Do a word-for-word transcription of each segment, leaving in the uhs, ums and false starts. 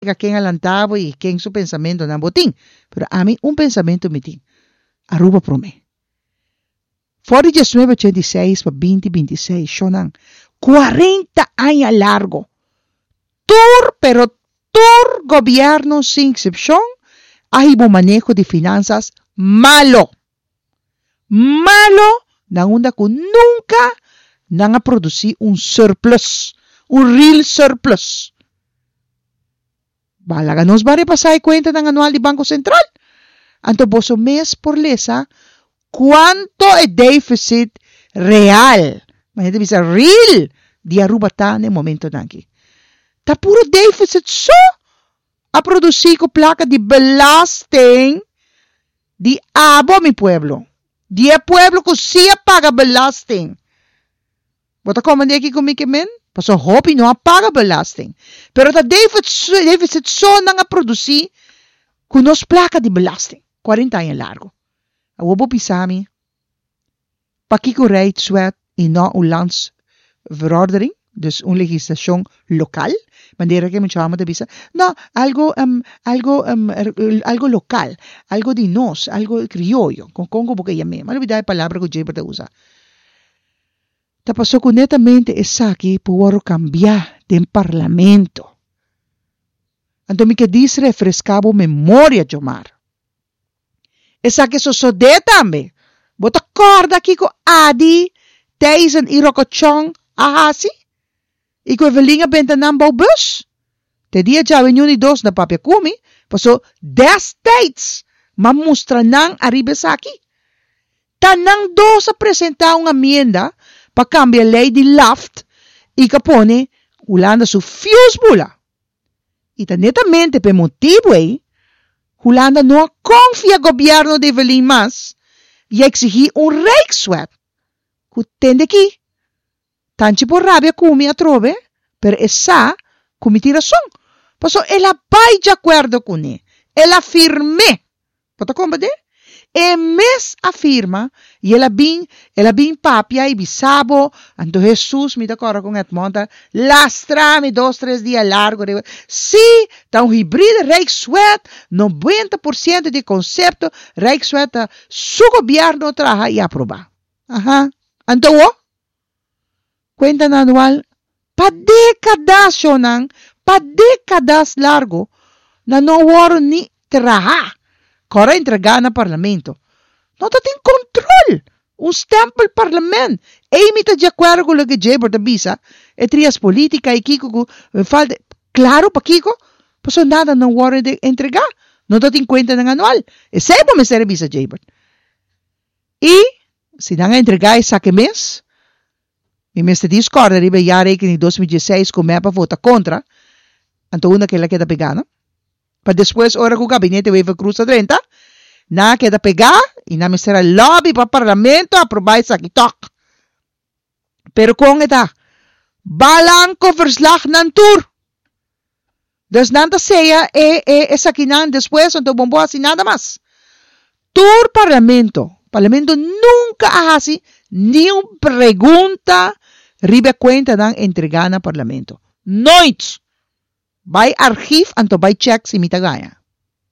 a quien alantavo y quien su pensamiento en botín. Pero a mí un pensamiento mitin. Aruba promé. Fora diecinueve ochenta y seis para veinte veintiséis, Shonan. cuarenta años largo. Tur, pero tur gobierno sin excepción, hay un manejo de finanzas malo. Malo, na onda que nunca van a producir un surplus, un real surplus. Balaga nos va a repasar cuenta del anual del Banco Central. Entonces, mes por lesa, ¿cuánto es déficit real? Imagínate, dice real de Aruba está en el momento de aquí. Está puro déficit so a producir con placa de belasting de abo mi pueblo. De pueblo que sí paga belasting. Wat komen die aquí conmigo, men? Paso hobby no paga belasting. Pero está déficit, déficit so nang a producir con nos placa de belasting. cuarenta años largo. A wobo pisami. Pakiko rijdt zwet in na een landsverordening. Dus een legislación local. Manera que mucho amo de visa. No, algo, um, algo, um, algo local. Algo de nos, algo criollo. Con Congo porque ya me. Me olvidé la palabra que yo te usa. Te pasó que netamente es aquí por cambiar de parlamento. Entonces, que dice refrescabo memoria, Jomar. Esa que so so de también. Bota corda aquí con Adi, Teisen y Rocochong, ahasi. Y con Velinga Bentanam bus. Te dia ya venuni dos na papia kumi, paso dez states. Mamustra nang arribes aquí. Tanang dos a presentar una enmienda para cambiar la ley de Laft y que pone Holanda su fios bula. Y tan netamente per motivo ahí, Holanda no confia el gobierno de Velin más y exigir un rijkswet. Que tende aquí. Tanchi por rabia kumi a trove, pero esa kumi tira razón. Paso ela vai de acuerdo con él. Ela firme. ¿Pota combater? E mes afirma, y ela bin, ela bin papia y bisabo, ando Jesús me da cora con Edmonta, lastra me dos, tres días largo. Sí, da un híbrido Rijkswet, noventa por ciento de concepto, Rijkswet, su gobierno traja y aproba. Ajá. Ando wo? Cuenta anual, pa décadas, Shonan, pa décadas largo, na no waro ni traja. Cora entregar no parlamento. No tem controle. Um stempel parlamento. E imita de acordo com o que Jaber da bisa. E trias política e Kiko falta. Claro, para Kiko, passou nada não hora de entregar. Não tem conta no anual. E sempre me serve bisa Jaber. E, se não entregar esse mês, e mês de discorda, ribe já rekening dois mil e dezesseis, com a vota contra, então uma que ela queda pegando. Para depois, hora que o gabinete vai cruzar trinta, na queda pegar e na será lobby para o parlamento aprovar isso aqui. Pero com esta, balanco verslag nan tour. Dus nada seja, é, é, essa aqui não, depois, então bombo assim nada mais. Tour parlamento. Parlamento nunca hace ni uma pergunta ribe cuenta dan entregar na parlamento. Nooit. Vai archivo, anto vai check si mitagaya.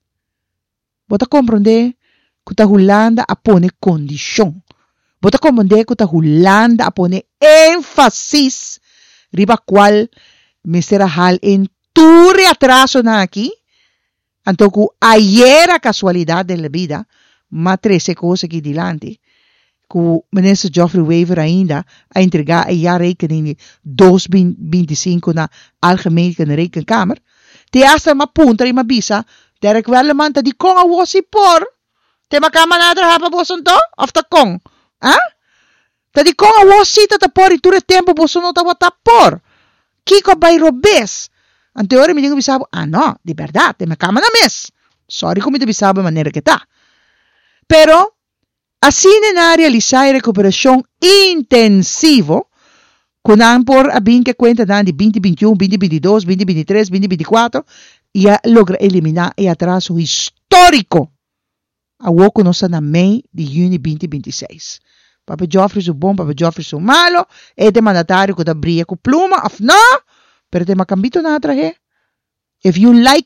Bota compreender que ta Holanda a pone condição. Bota compreender que ta Holanda a pone énfasis riba qual me será hal en tu retraso na aqui. Anto que ayer a casualidad de la vida, ma trece cose aqui dilante. Que o ministro Geoffrey Wever ainda a entregar a jaarrekening dois mil e vinte e cinco na Algemene Rekenkamer, te hasta ma punta e ma bisa, te requerementa di kong a wosi por, te makama na tra hapa boson to, of ta kong, ha? Te di kong a wosi ta ta por, i ture tempo boson no ta wata por, kiko bay robes, ante ore mi digo bisabo, ah no, di verdad, te makama na mes, sorry kung mi te bisabo manera que ta, pero, assim na realizar recuperação intensivo, quando por a bem que conta de vinte vinte e um, vinte vinte e dois, vinte vinte e três, vinte vinte e quatro, e a logra eliminar o atraso histórico. A woco nossa na mei de junho vinte vinte e seis. Papa Geoffrey su bom, Papa Geoffrey su malo, e de mandatário que da brilha com pluma, of no, pero te macambito na traje. If you like